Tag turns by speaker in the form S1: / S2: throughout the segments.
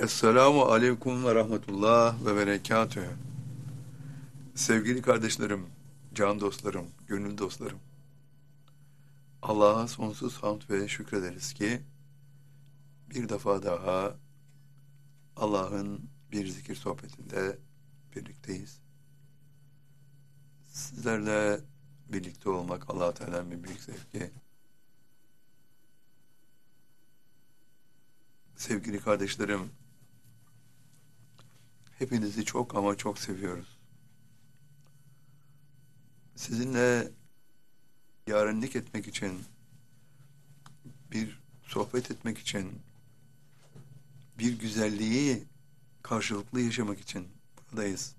S1: Esselamu aleyküm ve rahmetullah ve berekatühü. Sevgili kardeşlerim, can dostlarım, gönül dostlarım. Allah'a sonsuz hamd ve şükrederiz ki bir defa daha Allah'ın bir zikir sohbetinde birlikteyiz. Sizlerle birlikte olmak Allah-u Teala'nın bir büyük zevki. Sevgili kardeşlerim, hepinizi çok ama çok seviyoruz. Sizinle yarenlik etmek için, bir sohbet etmek için, bir güzelliği karşılıklı yaşamak için buradayız.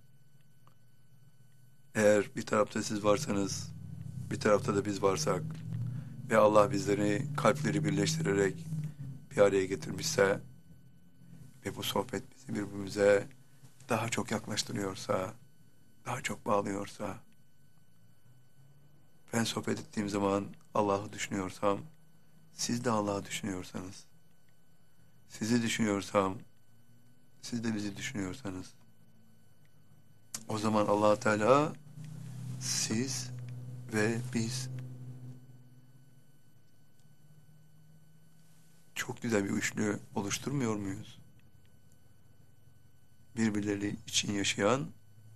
S1: Eğer bir tarafta siz varsanız, bir tarafta da biz varsak ve Allah bizleri kalpleri birleştirerek bir araya getirmişse ve bu sohbet bizi birbirimize daha çok yaklaştırıyorsa, daha çok bağlıyorsa, ben sohbet ettiğim zaman Allah'ı düşünüyorsam, siz de Allah'ı düşünüyorsanız, sizi düşünüyorsam, siz de bizi düşünüyorsanız, o zaman Allah Teala, siz ve biz çok güzel bir üçlü oluşturmuyor muyuz? Birbirleri için yaşayan,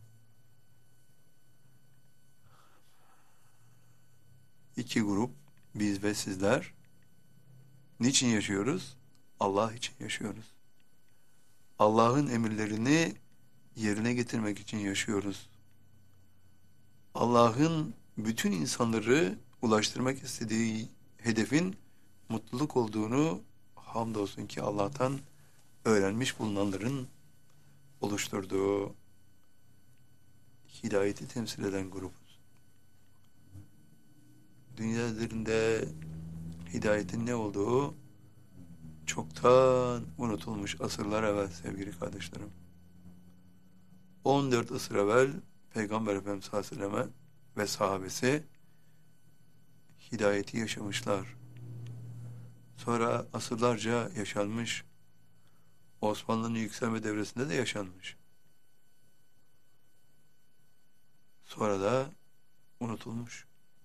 S1: iki grup, biz ve sizler. Niçin yaşıyoruz? Allah için yaşıyoruz. Allah'ın emirlerini yerine getirmek için yaşıyoruz. Allah'ın bütün insanları ulaştırmak istediği hedefin mutluluk olduğunu hamdolsun ki Allah'tan öğrenmiş bulunanların oluşturduğu hidayeti temsil eden grubuz. Dünya üzerinde hidayetin ne olduğu çoktan unutulmuş asırlar evvel sevgili kardeşlerim. 14 asır evvel Peygamber Efendimiz sallallahu aleyhi ve selleme ve sahabesi hidayeti yaşamışlar. Sonra asırlarca yaşanmış. Osmanlı'nın yükselme devresinde de yaşanmış. Sonra da unutulmuş.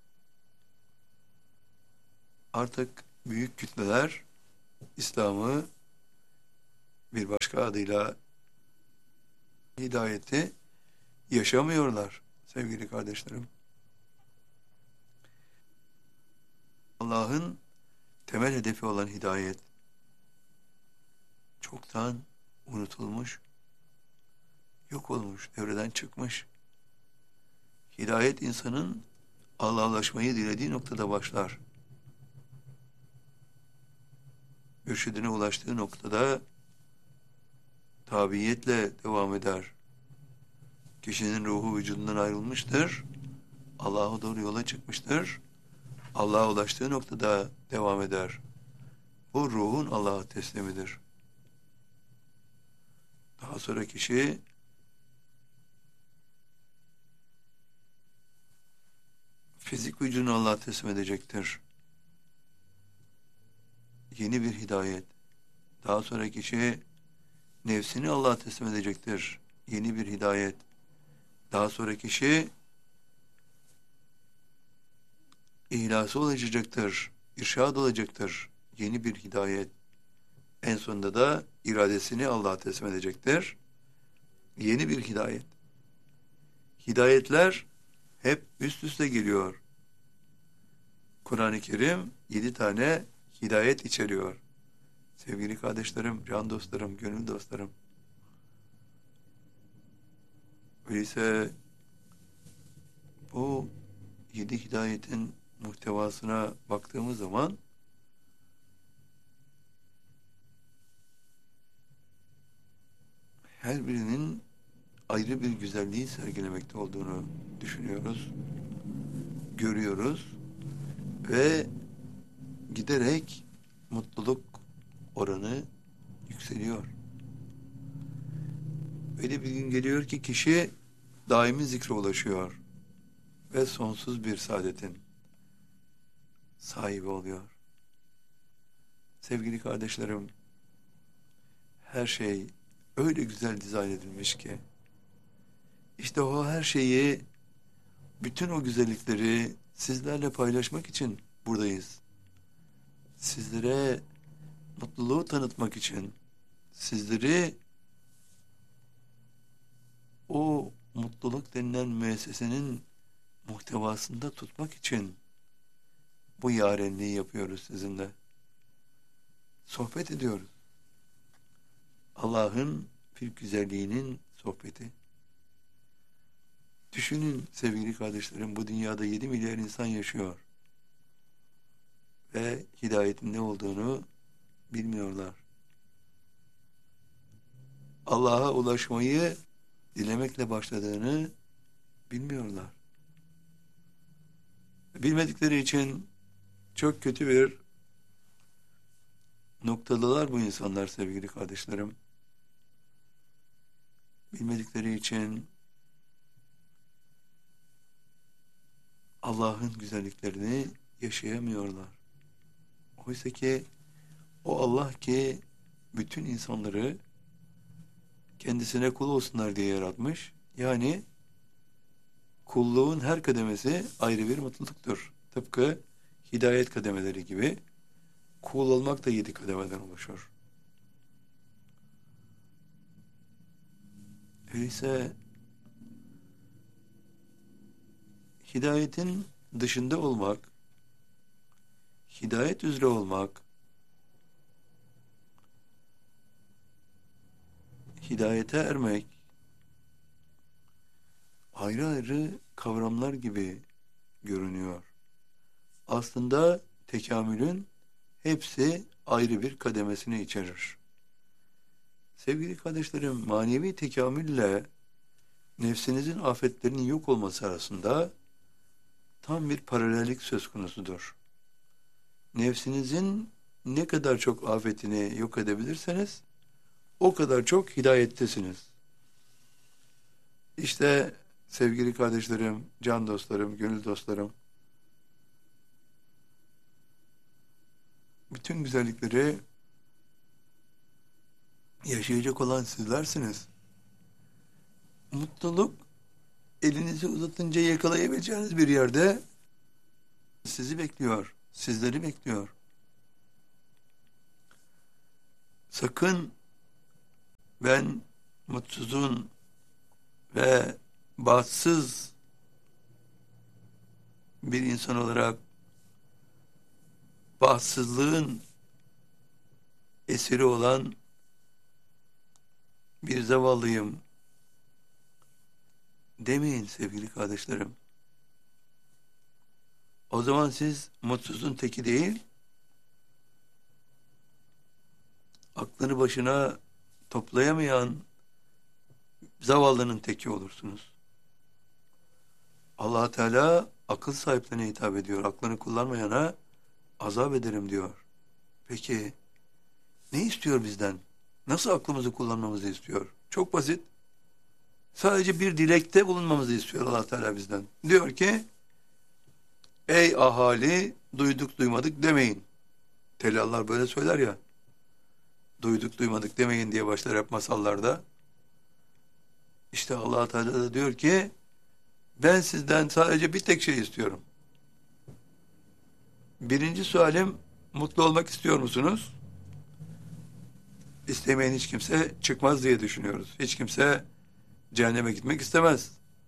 S1: Artık büyük kütleler İslam'ı bir başka adıyla hidayeti yaşamıyorlar sevgili kardeşlerim. Allah'ın temel hedefi olan hidayet çoktan unutulmuş, yok olmuş, devreden çıkmış. Hidayet insanın Allah'laşmayı dilediği noktada başlar. Mürşidine ulaştığı noktada tabiiyetle devam eder. Kişinin ruhu vücudundan ayrılmıştır. Allah'a doğru yola çıkmıştır. Allah'a ulaştığı noktada devam eder. Bu ruhun Allah'a teslimidir. Daha sonra kişi fizik vücudunu Allah'a teslim edecektir. Yeni bir hidayet. Daha sonra kişi nefsini Allah'a teslim edecektir. Yeni bir hidayet. Daha sonra kişi ihlası olacaktır. İrşad olacaktır. Yeni bir hidayet. En sonunda da iradesini Allah'a teslim edecektir. Yeni bir hidayet. Hidayetler hep üst üste geliyor. Kur'an-ı Kerim 7 tane hidayet içeriyor. Sevgili kardeşlerim, can dostlarım, gönül dostlarım. Öyleyse bu 7 hidayetin muhtevasına baktığımız zaman her birinin ayrı bir güzelliği sergilemekte olduğunu düşünüyoruz, görüyoruz ve giderek mutluluk oranı yükseliyor. Öyle bir gün geliyor ki kişi daimi zikre ulaşıyor ve sonsuz bir saadetin sahibi oluyor. Sevgili kardeşlerim, her şey öyle güzel dizayn edilmiş ki, işte o her şeyi, bütün o güzellikleri sizlerle paylaşmak için buradayız. Sizlere mutluluğu tanıtmak için, sizleri o mutluluk denilen müessesenin muhtevasında tutmak için bu yarenliği yapıyoruz sizinle. Sohbet ediyoruz. Allah'ın bir güzelliğinin sohbeti. Düşünün sevgili kardeşlerim, bu dünyada 7 milyar insan yaşıyor. Ve hidayetin ne olduğunu bilmiyorlar. Allah'a ulaşmayı dilemekle başladığını bilmiyorlar. Bilmedikleri için çok kötü bir noktadılar bu insanlar sevgili kardeşlerim. Bilmedikleri için Allah'ın güzelliklerini yaşayamıyorlar. Oysa ki o Allah ki bütün insanları kendisine kul olsunlar diye yaratmış. Yani kulluğun her kademesi ayrı bir mutluluktur. Tıpkı hidayet kademeleri gibi kul olmak da 7 kademeden oluşur. Öyleyse hidayetin dışında olmak, hidayet üzere olmak, hidayete ermek ayrı ayrı kavramlar gibi görünüyor. Aslında tekamülün hepsi ayrı bir kademesini içerir. Sevgili kardeşlerim, manevi tekamülle nefsinizin afetlerinin yok olması arasında tam bir paralellik söz konusudur. Nefsinizin ne kadar çok afetini yok edebilirseniz o kadar çok hidayettesiniz. İşte sevgili kardeşlerim, can dostlarım, gönül dostlarım, bütün güzellikleri yaşayacak olan sizlersiniz. Mutluluk elinizi uzatınca yakalayabileceğiniz bir yerde sizi bekliyor, sizleri bekliyor. Sakın ben mutsuzun ve bahtsız bir insan olarak bahtsızlığın esiri olan bir zavallıyım demeyin sevgili kardeşlerim. O zaman siz mutsuzun teki değil, aklını başına toplayamayan zavallının teki olursunuz. Allah Teala akıl sahiplerine hitap ediyor. Aklını kullanmayana azap ederim diyor. Peki ne istiyor bizden? Nasıl aklımızı kullanmamızı istiyor? Çok basit. Sadece bir dilekte bulunmamızı istiyor Allah Teala bizden. Diyor ki, ey ahali, duyduk duymadık demeyin. Tellallar böyle söyler ya, duyduk duymadık demeyin diye başlar hep masallarda. İşte Allah Teala da diyor ki, ben sizden sadece bir tek şey istiyorum. Birinci sualim, mutlu olmak istiyor musunuz? İstemeyen hiç kimse çıkmaz diye düşünüyoruz. Hiç kimse cehenneme gitmek istemez.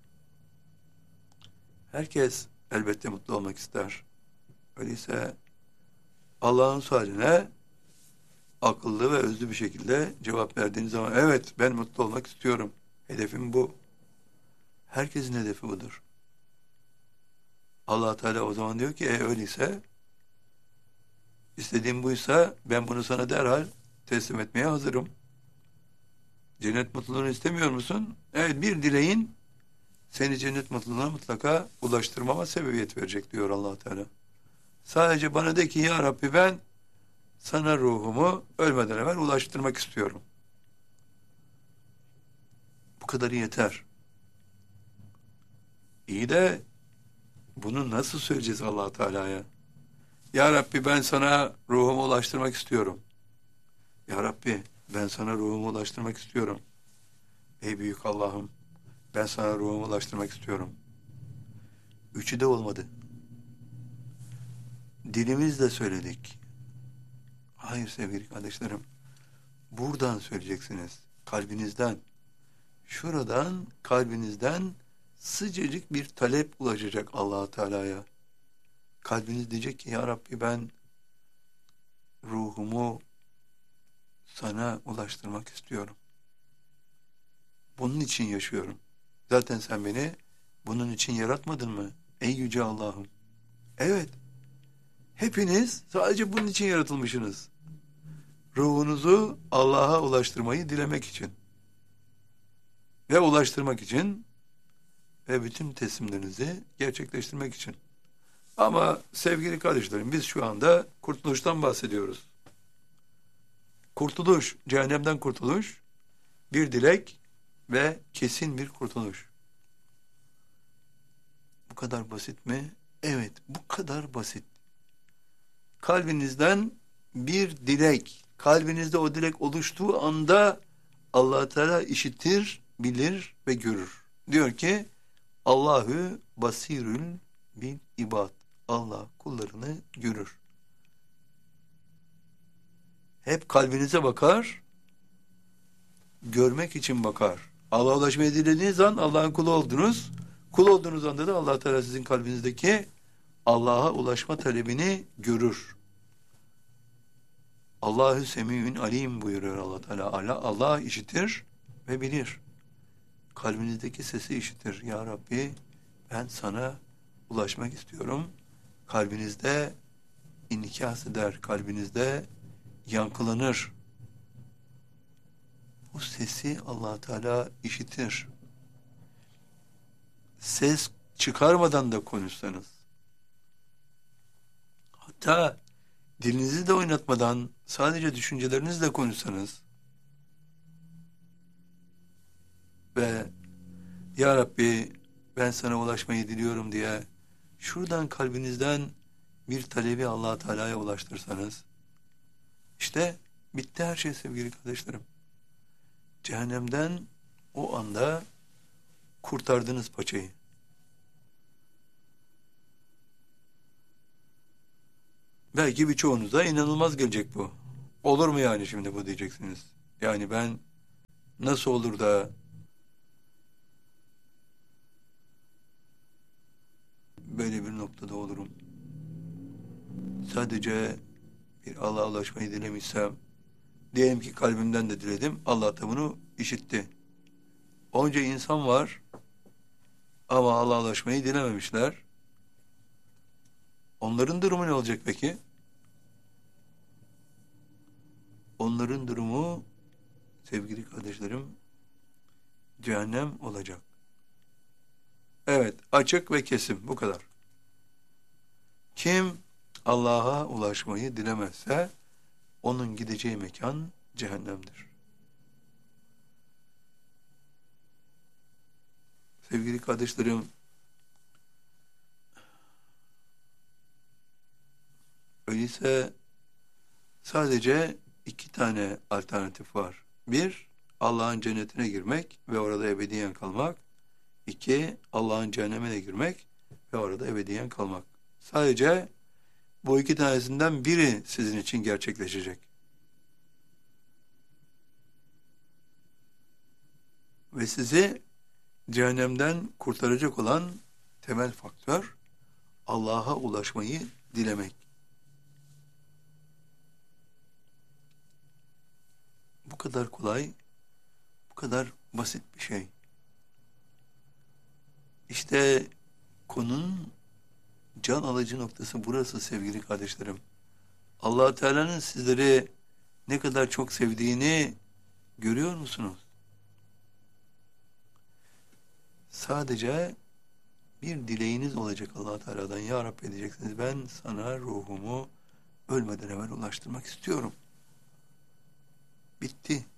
S1: Herkes elbette mutlu olmak ister. Öyleyse Allah'ın sualine akıllı ve özlü bir şekilde cevap verdiğiniz zaman evet ben mutlu olmak istiyorum. Hedefim bu. Herkesin hedefi budur. Allah Teala o zaman diyor ki öyleyse istediğin buysa ben bunu sana derhal teslim etmeye hazırım. Cennet mutluluğunu istemiyor musun? Evet, bir dileğin seni cennet mutluluğuna mutlaka ulaştırmama sebebiyet verecek diyor Allah Teala. Sadece bana de ki ya Rabbi ben sana ruhumu ölmeden evvel ulaştırmak istiyorum. Bu kadarı yeter. İyi de bunu nasıl söyleyeceğiz Allah Teala'ya? Ya Rabbi ben sana ruhumu ulaştırmak istiyorum. Ya Rabbi ben sana ruhumu ulaştırmak istiyorum. Ey büyük Allah'ım, ben sana ruhumu ulaştırmak istiyorum. Üçü de olmadı. Dilimizle söyledik. Hayır sevgili kardeşlerim. Buradan söyleyeceksiniz. Kalbinizden. Şuradan, kalbinizden sıcacık bir talep ulaşacak Allah Teala'ya. Kalbiniz diyecek ki ya Rabbi ben ruhumu sana ulaştırmak istiyorum. Bunun için yaşıyorum. Zaten sen beni bunun için yaratmadın mı? Ey yüce Allah'ım. Evet. Hepiniz sadece bunun için yaratılmışsınız. Ruhunuzu Allah'a ulaştırmayı dilemek için. Ve ulaştırmak için ve bütün teslimlerinizi gerçekleştirmek için. Ama sevgili kardeşlerim biz şu anda kurtuluştan bahsediyoruz. Kurtuluş, cehennemden kurtuluş, bir dilek ve kesin bir kurtuluş. Bu kadar basit mi? Evet, bu kadar basit. Kalbinizden bir dilek, kalbinizde o dilek oluştuğu anda Allah Teala işitir, bilir ve görür. Diyor ki Allahü basirül bil ibad. Allah kullarını görür. Hep kalbinize bakar, görmek için bakar. Allah'a ulaşmayı dilediğiniz an Allah'ın kulu oldunuz. Kul olduğunuz anda da Allah Teala sizin kalbinizdeki Allah'a ulaşma talebini görür. Allahü semî'ün alim buyuruyor Allah Teala. Allah işitir ve bilir. Kalbinizdeki sesi işitir. Ya Rabbi ben sana ulaşmak istiyorum. Kalbinizde inikas eder. Kalbinizde yankılanır. Bu sesi Allah Teala işitir. Ses çıkarmadan da konuşsanız, hatta dilinizi de oynatmadan sadece düşüncelerinizle konuşsanız ve Ya Rabbi ben sana ulaşmayı diliyorum diye şuradan kalbinizden bir talebi Allah Teala'ya ulaştırsanız, işte bitti her şey sevgili kardeşlerim. Cehennemden o anda kurtardınız paçayı. Belki birçoğunuza inanılmaz gelecek bu. Olur mu yani şimdi bu diyeceksiniz. Yani ben nasıl olur da böyle bir noktada olurum? Sadece bir Allah'a ulaşmayı dilemişsem, diyelim ki kalbimden de diledim, Allah da bunu işitti. Onca insan var ama Allah'a ulaşmayı dilememişler. Onların durumu ne olacak peki? Onların durumu sevgili kardeşlerim cehennem olacak. Evet, açık ve kesin bu kadar. Kim Allah'a ulaşmayı dilemezse onun gideceği mekan cehennemdir. Sevgili kardeşlerim, öyleyse sadece iki tane alternatif var. Bir, Allah'ın cennetine girmek ve orada ebediyen kalmak. İki, Allah'ın cehennemine girmek ve orada ebediyen kalmak. Sadece bu iki tanesinden biri sizin için gerçekleşecek. Ve sizi cehennemden kurtaracak olan temel faktör Allah'a ulaşmayı dilemek. Bu kadar kolay, bu kadar basit bir şey. İşte konunun can alıcı noktası burası sevgili kardeşlerim. Allah Teala'nın sizleri ne kadar çok sevdiğini görüyor musunuz? Sadece bir dileğiniz olacak Allah Teala'dan. Ya Rabbi diyeceksiniz. Ben sana ruhumu ölmeden evvel ulaştırmak istiyorum. Bitti.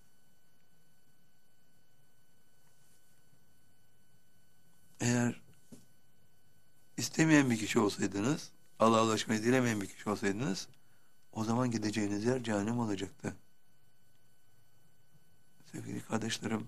S1: Eğer istemeyen bir kişi olsaydınız, Allah'a ulaşmayı dilemeyen bir kişi olsaydınız, o zaman gideceğiniz yer cehennem olacaktı. kardeşlerim,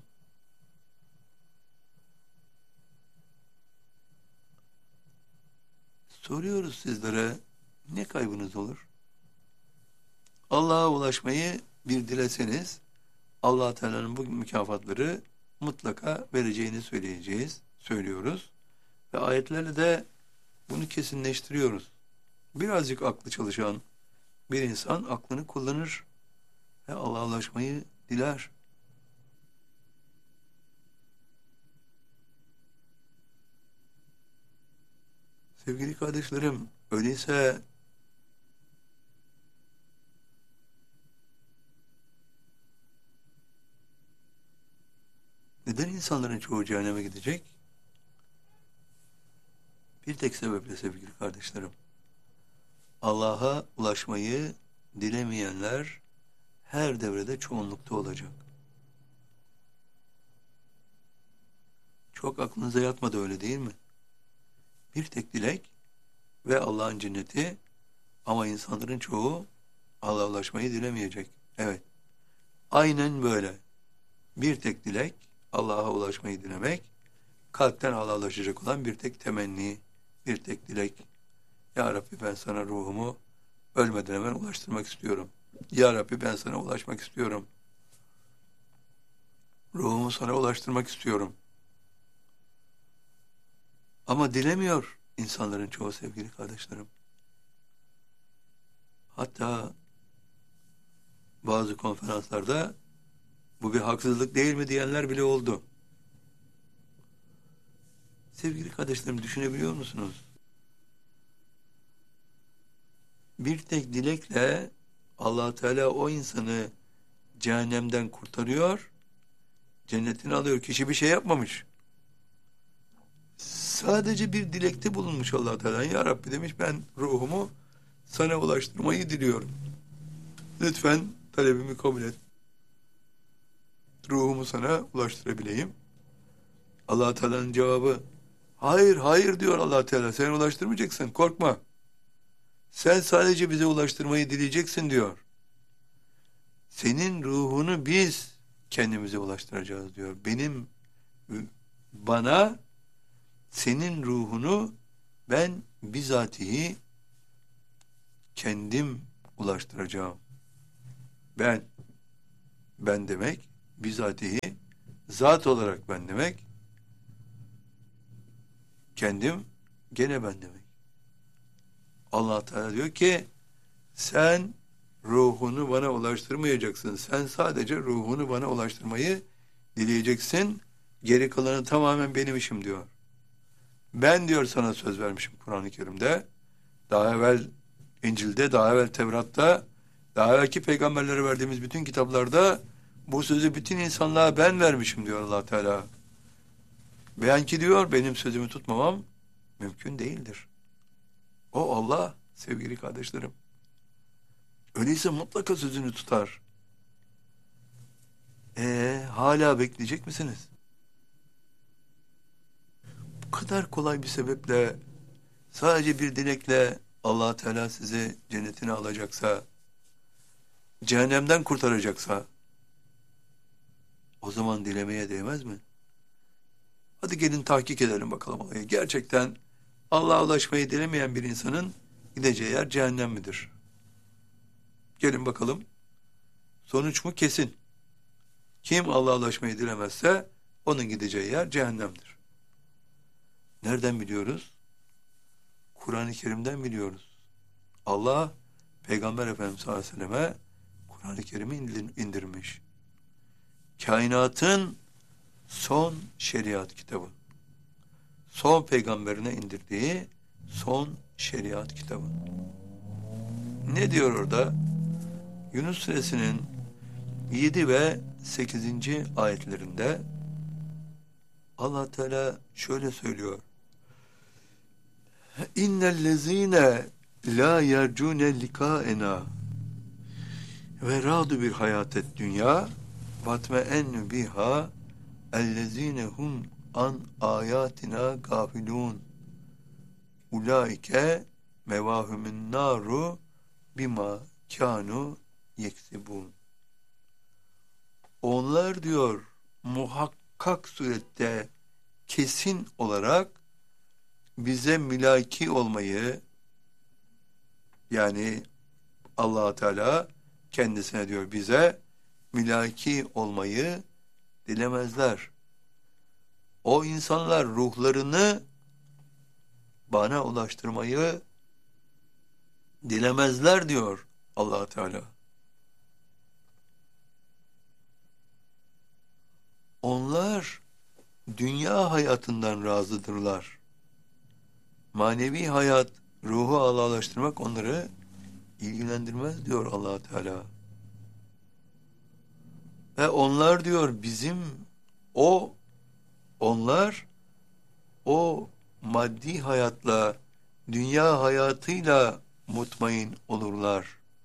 S1: soruyoruz sizlere, ne kaybınız olur? Allah'a ulaşmayı bir dileseniz, Allah Teala'nın bu mükafatları mutlaka vereceğini söylüyoruz. Ve ayetlerle de bunu kesinleştiriyoruz. Birazcık aklı çalışan bir insan aklını kullanır ve Allah'a ulaşmayı diler. Sevgili kardeşlerim, öyleyse neden insanların çoğu cehenneme gidecek? Bir tek sebeple sevgili kardeşlerim. Allah'a ulaşmayı dilemeyenler her devrede çoğunlukta olacak. Çok aklınıza yatmadı, öyle değil mi? Bir tek dilek ve Allah'ın cenneti, ama insanların çoğu Allah'a ulaşmayı dilemeyecek. Evet, aynen böyle. Bir tek dilek, Allah'a ulaşmayı dilemek, kalpten Allah'a ulaşacak olan bir tek temenni, bir tek dilek. Ya Rabbi, ben sana ruhumu ölmeden hemen ulaştırmak istiyorum. Ya Rabbi, ben sana ulaşmak istiyorum. Ruhumu sana ulaştırmak istiyorum. Ama dilemiyor insanların çoğu sevgili kardeşlerim. Hatta bazı konferanslarda bu bir haksızlık değil mi diyenler bile oldu. Sevgili kardeşlerim, düşünebiliyor musunuz? Bir tek dilekle Allah Teala o insanı cehennemden kurtarıyor, cennetine alıyor. Kişi bir şey yapmamış. Sadece bir dilekte bulunmuş Allah Teala. Ya Rabbi demiş, ben ruhumu sana ulaştırmayı diliyorum. Lütfen talebimi kabul et. Ruhumu sana ulaştırabileyim. Allah Teala'nın cevabı, hayır, hayır diyor Allah Teala. Sen ulaştırmayacaksın, korkma. Sen sadece bize ulaştırmayı dileyeceksin diyor. Senin ruhunu biz kendimize ulaştıracağız diyor. Bana senin ruhunu ben bizatihi kendim ulaştıracağım. Ben demek, bizatihi zat olarak ben demek, kendim gene ben demek. Allah Teala diyor ki, sen ruhunu bana ulaştırmayacaksın. Sen sadece ruhunu bana ulaştırmayı dileyeceksin. Geri kalanı tamamen benim işim diyor. Ben diyor sana söz vermişim Kur'an-ı Kerim'de. Daha evvel İncil'de, daha evvel Tevrat'ta, daha evvelki peygamberlere verdiğimiz bütün kitaplarda bu sözü bütün insanlığa ben vermişim diyor Allah Teala. Beyan ki diyor, benim sözümü tutmamam mümkün değildir. O Allah sevgili kardeşlerim. Öyleyse mutlaka sözünü tutar. Hala bekleyecek misiniz? Bu kadar kolay bir sebeple, sadece bir dilekle Allah Teala sizi cennetine alacaksa, cehennemden kurtaracaksa, o zaman dilemeye değmez mi? Hadi gelin tahkik edelim bakalım olayı. Gerçekten Allah'a ulaşmayı dilemeyen bir insanın gideceği yer cehennem midir? Gelin bakalım. Sonuç mu? Kesin. Kim Allah'a ulaşmayı dilemezse onun gideceği yer cehennemdir. Nereden biliyoruz? Kur'an-ı Kerim'den biliyoruz. Allah Peygamber Efendimiz sallallahu aleyhi ve selleme Kur'an-ı Kerim'i indirmiş. Kainatın son şeriat kitabı. Son peygamberine indirdiği son şeriat kitabı. Ne diyor orada? Yunus suresinin 7 ve 8. ayetlerinde Allah Teala şöyle söylüyor. İnnellezîne la yercûne likâena ve râdu bir hayâtet dünya vatme'ennu biha ellezîne hum an âyâtina gâfilûn ulaike mevâhumun nâru bima kânu yeksibûn. Onlar diyor muhakkak surette kesin olarak bize mülaki olmayı, yani Allah Teala kendisine diyor bize mülaki olmayı dilemezler. O insanlar ruhlarını bana ulaştırmayı dilemezler diyor Allah Teala. Onlar dünya hayatından razıdırlar. Manevi hayat, ruhu Allah'laştırmak onları ilgilendirmez diyor Allah Teala. Ve onlar diyor onlar o maddi hayatla, dünya hayatıyla mutmain olurlar.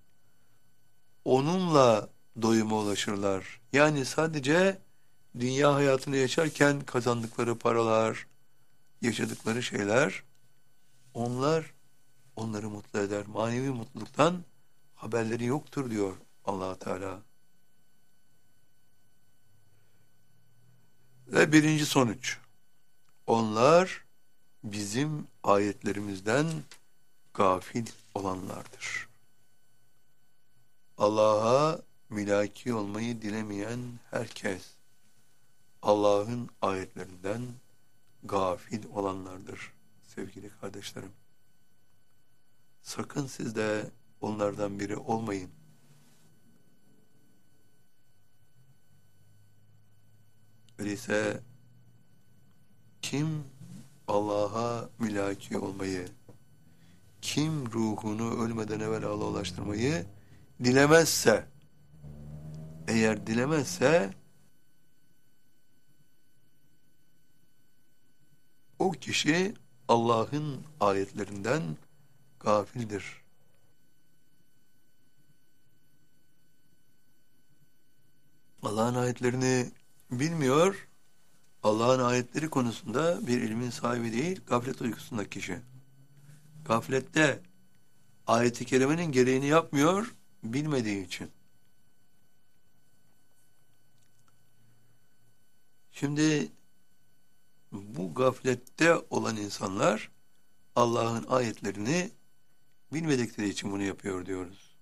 S1: Onunla doyuma ulaşırlar. Yani sadece dünya hayatını yaşarken kazandıkları paralar, yaşadıkları şeyler, onları mutlu eder. Manevi mutluluktan haberleri yoktur diyor Allah Teala. Ve birinci sonuç, onlar bizim ayetlerimizden gafil olanlardır. Allah'a mülaki olmayı dilemeyen herkes Allah'ın ayetlerinden gafil olanlardır sevgili kardeşlerim. Sakın siz de onlardan biri olmayın. Öyleyse kim Allah'a mülaki olmayı, kim ruhunu ölmeden evvel Allah'a ulaştırmayı dilemezse, eğer dilemezse o kişi Allah'ın ayetlerinden gafildir. Allah'ın ayetlerini bilmiyor, Allah'ın ayetleri konusunda bir ilmin sahibi değil, gaflet uykusundaki kişi. Gaflette ayet-i kerimenin gereğini yapmıyor, bilmediği için. Şimdi bu gaflette olan insanlar Allah'ın ayetlerini bilmedikleri için bunu yapıyor diyoruz.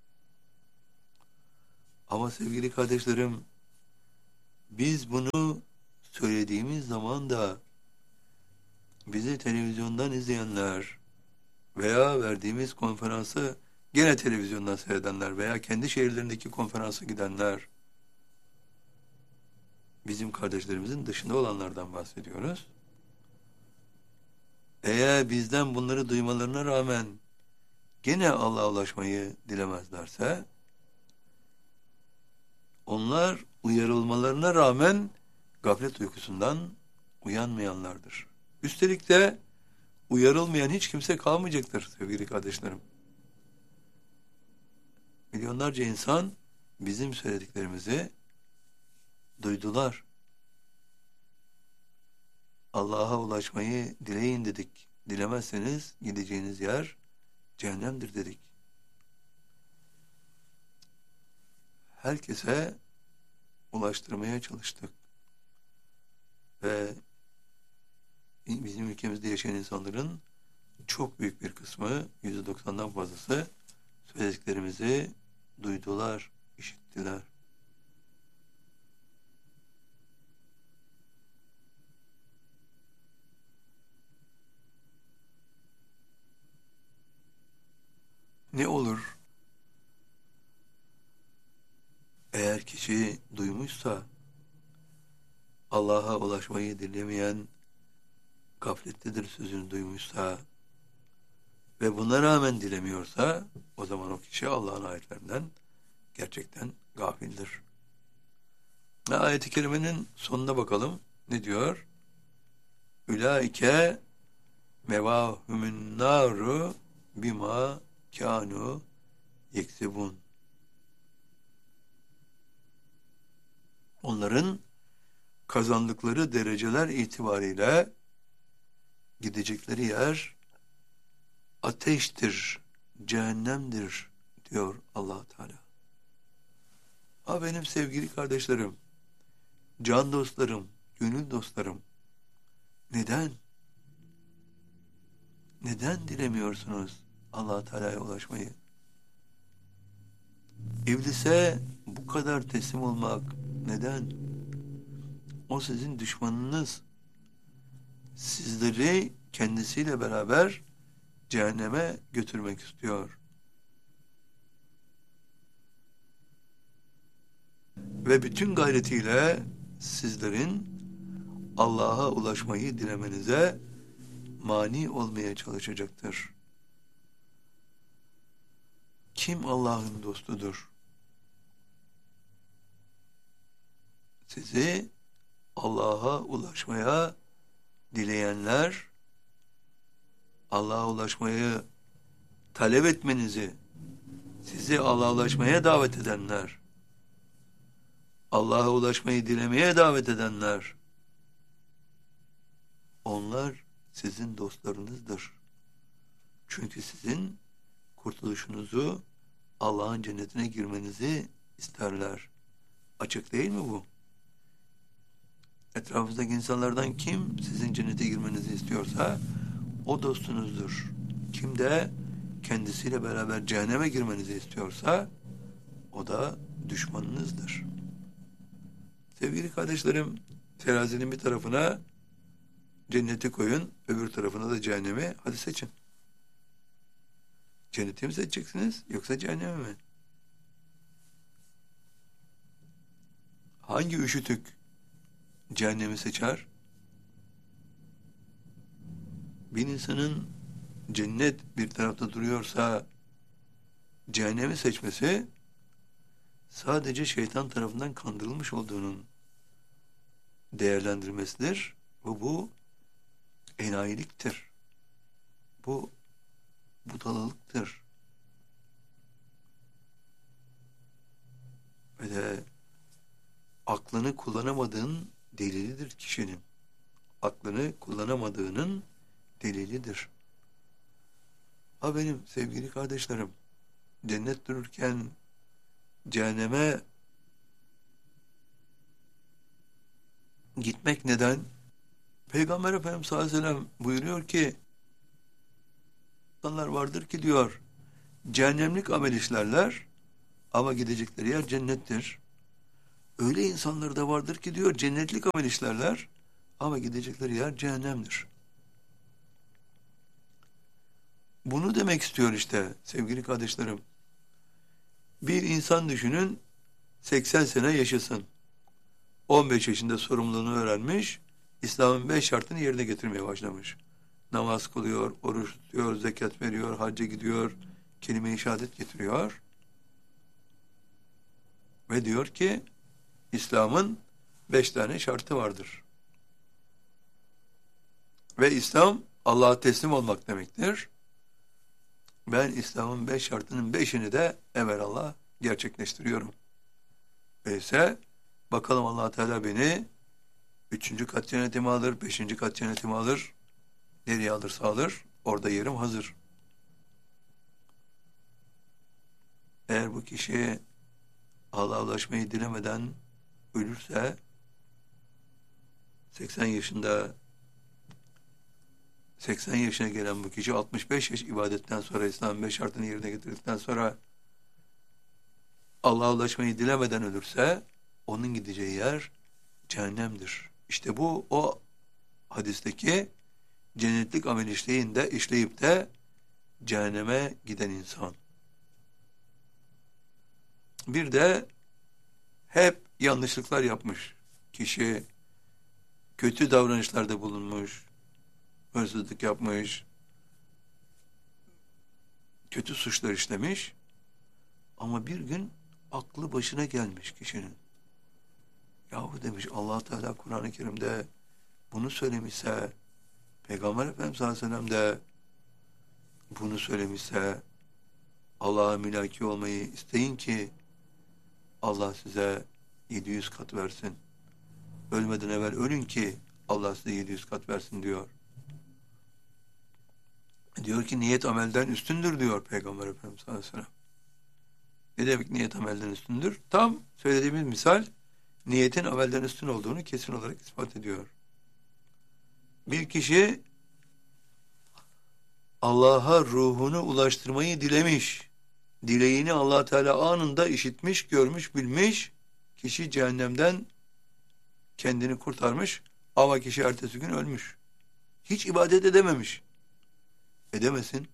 S1: Ama sevgili kardeşlerim, biz bunu söylediğimiz zaman da bizi televizyondan izleyenler veya verdiğimiz konferansı gene televizyondan seyredenler veya kendi şehirlerindeki konferansa gidenler, bizim kardeşlerimizin dışında olanlardan bahsediyoruz. Eğer bizden bunları duymalarına rağmen gene Allah'a ulaşmayı dilemezlerse, onlar uyarılmalarına rağmen gaflet uykusundan uyanmayanlardır. Üstelik de uyarılmayan hiç kimse kalmayacaktır sevgili kardeşlerim. Milyonlarca insan bizim söylediklerimizi duydular. Allah'a ulaşmayı dileyin dedik. Dilemezseniz gideceğiniz yer cehennemdir dedik. Herkese ulaştırmaya çalıştık. Ve bizim ülkemizde yaşayan insanların çok büyük bir kısmı, %90'dan fazlası söylediklerimizi duydular, işittiler. Ne olur? Eğer kişi duymuşsa, Allah'a ulaşmayı dilemeyen gaflettedir sözünü duymuşsa ve buna rağmen dilemiyorsa, o zaman o kişi Allah'ın ayetlerinden gerçekten gafildir. Ve ayet-i kerimenin sonuna bakalım. Ne diyor? Ülaike mevahumün naru bima kânu yeksibun. Onların kazandıkları dereceler itibariyle gidecekleri yer ateştir, cehennemdir diyor Allah Teala. Ha benim sevgili kardeşlerim, can dostlarım, gönül dostlarım, neden? Neden dilemiyorsunuz Allah Teala'ya ulaşmayı? İblise bu kadar teslim olmak neden? O sizin düşmanınız. Sizleri kendisiyle beraber cehenneme götürmek istiyor. Ve bütün gayretiyle sizlerin Allah'a ulaşmayı dilemenize mani olmaya çalışacaktır. Kim Allah'ın dostudur? Sizi Allah'a ulaşmaya dileyenler, Allah'a ulaşmayı talep etmenizi, sizi Allah'a ulaşmaya davet edenler, Allah'a ulaşmayı dilemeye davet edenler, onlar sizin dostlarınızdır. Çünkü sizin kurtuluşunuzu, Allah'ın cennetine girmenizi isterler. Açık değil mi bu? Etrafınızdaki insanlardan kim sizin cennete girmenizi istiyorsa o dostunuzdur. Kim de kendisiyle beraber cehenneme girmenizi istiyorsa o da düşmanınızdır. Sevgili kardeşlerim, terazinin bir tarafına cenneti koyun, öbür tarafına da cehennemi. Hadi seçin. Cenneti mi seçeceksiniz yoksa cehennemi mi? Hangi üşütük cehennemi seçer? Bir insanın cennet bir tarafta duruyorsa cehennemi seçmesi sadece şeytan tarafından kandırılmış olduğunun değerlendirmesidir. Bu enayiliktir. Bu budalalıktır. Ve de aklını kullanamadığın delilidir kişinin. Aklını kullanamadığının delilidir. Ha benim sevgili kardeşlerim, cennet dururken cehenneme gitmek neden? Peygamber Efendimiz sallallahu aleyhi ve sellem buyuruyor ki insanlar vardır ki diyor cehennemlik amel işlerler ama gidecekleri yer cennettir. Öyle insanlar da vardır ki diyor cennetlik amel işlerler ama gidecekleri yer cehennemdir. Bunu demek istiyor işte sevgili kardeşlerim. Bir insan düşünün 80 sene yaşasın. 15 yaşında sorumluluğunu öğrenmiş, İslam'ın 5 şartını yerine getirmeye başlamış. Namaz kılıyor, oruç tutuyor, zekat veriyor, hacca gidiyor, kelime-i şehadet getiriyor. Ve diyor ki, İslam'ın 5 tane şartı vardır. Ve İslam, Allah'a teslim olmak demektir. Ben İslam'ın 5 şartının 5'ini de evelallah gerçekleştiriyorum. Öyleyse bakalım Allah Teala beni 3. kat cennetime alır, 5. kat cennetime alır. Nereye alırsa alır, orada yerim hazır. Eğer bu kişi Allah'a ulaşmayı dilemeden ölürse 80 yaşına gelen bu kişi 65 yaş ibadetten sonra İslam'ın 5 şartını yerine getirdikten sonra Allah'a ulaşmayı dilemeden ölürse onun gideceği yer cehennemdir. İşte bu o hadisteki cennetlik amel işleyip de cehenneme giden insan. Bir de hep yanlışlıklar yapmış kişi, kötü davranışlarda bulunmuş, hırsızlık yapmış, kötü suçlar işlemiş ama bir gün aklı başına gelmiş kişinin. Yahu demiş Allah Teala Kur'an-ı Kerim'de bunu söylemişse, Peygamber Efendimiz sallallahu aleyhi ve sellem de bunu söylemişse Allah'a mülaki olmayı isteyin ki Allah size 700 kat versin. Ölmeden evvel ölün ki Allah size 700 kat versin diyor. Diyor ki niyet amelden üstündür diyor Peygamber Efendimiz sallallahu aleyhi ve sellem. Ne demek niyet amelden üstündür? Tam söylediğimiz misal niyetin amelden üstün olduğunu kesin olarak ispat ediyor. Bir kişi Allah'a ruhunu ulaştırmayı dilemiş. Dileğini Allah Teala anında işitmiş, görmüş, bilmiş. Kişi cehennemden kendini kurtarmış ama kişi ertesi gün ölmüş. Hiç ibadet edememiş. Edemesin.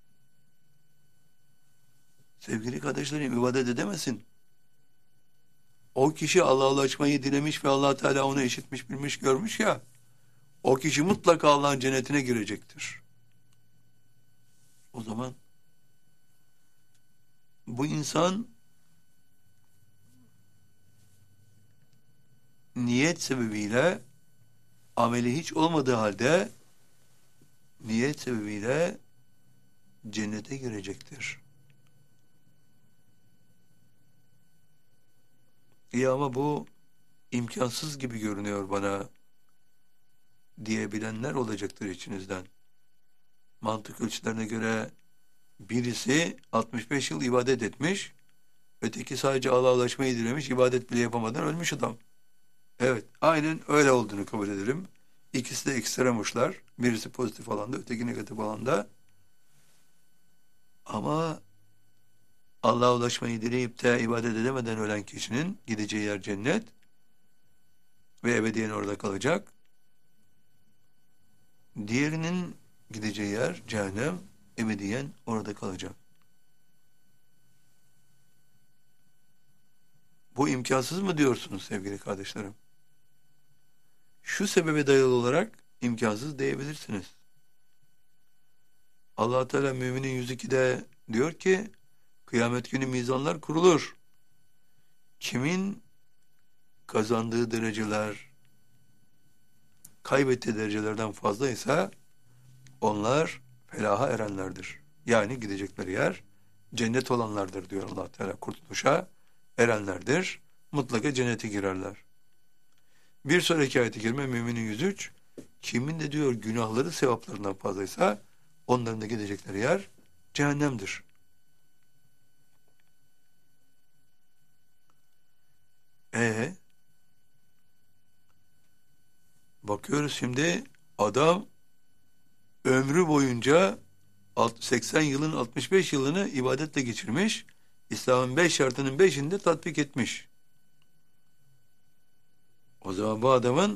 S1: Sevgili kardeşlerim, ibadet edemesin. O kişi Allah'a ulaşmayı dilemiş ve Allah Teala onu işitmiş, bilmiş, görmüş ya. O kişi mutlaka Allah'ın cennetine girecektir. O zaman bu insan niyet sebebiyle ameli hiç olmadığı halde niyet sebebiyle cennete girecektir. İyi ama bu imkansız gibi görünüyor bana diyebilenler olacaktır içinizden. Mantık ölçülerine göre birisi 65 yıl ibadet etmiş, öteki sadece Allah'a ulaşmayı dilemiş, ibadet bile yapamadan ölmüş adam. Evet, aynen öyle olduğunu kabul edelim. İkisi de ekstrem uçlar. Birisi pozitif alanda, öteki negatif alanda. Ama Allah'a ulaşmayı dileyip de ibadet edemeden ölen kişinin gideceği yer cennet ve ebediyen orada kalacak. Diğerinin gideceği yer cehennem, ebediyen orada kalacak. Bu imkansız mı diyorsunuz sevgili kardeşlerim? Şu sebebe dayalı olarak imkansız diyebilirsiniz. Allah Teala Müminin 102'de diyor ki kıyamet günü mizanlar kurulur. Kimin kazandığı dereceler kaybettiği derecelerden fazlaysa onlar felaha erenlerdir. Yani gidecekleri yer cennet olanlardır diyor Allah Teala. Kurtuluşa erenlerdir. Mutlaka cennete girerler. Bir sonraki ayet-i kerime Müminin 103. Kimin de diyor günahları sevaplarından fazlaysa onların da gidecekleri yer cehennemdir. Bakıyoruz şimdi adam ömrü boyunca 80 yılın 65 yılını ibadetle geçirmiş. İslam'ın 5 şartının 5'ini de tatbik etmiş. O zaman bu adamın